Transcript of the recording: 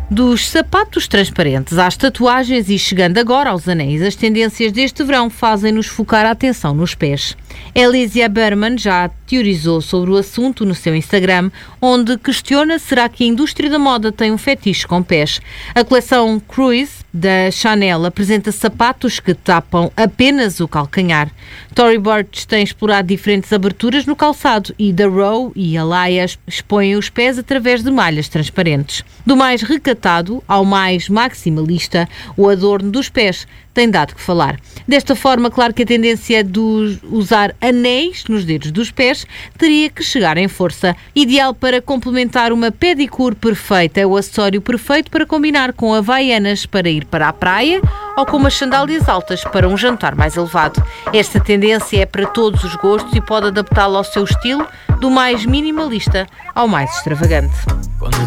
Dos sapatos transparentes às tatuagens e chegando agora aos anéis, as tendências deste verão fazem-nos focar a atenção nos pés. Elísia Berman já teorizou sobre o assunto no seu Instagram, onde questiona: será que a indústria da moda tem um fetiche com pés? A coleção Cruise da Chanel apresenta sapatos que tapam apenas o calcanhar. Tory Burch tem explorado diferentes aberturas no calçado e The Row e Alaïa expõem os pés através de malhas transparentes. Do mais recatado ao mais maximalista, o adorno dos pés tem dado que falar. Desta forma, claro que a tendência de usar anéis nos dedos dos pés teria que chegar em força. Ideal para complementar uma pedicure perfeita, é o acessório perfeito para combinar com havaianas para ir para a praia ou com umas sandálias altas para um jantar mais elevado. Esta tendência é para todos os gostos e pode adaptá-la ao seu estilo, do mais minimalista ao mais extravagante.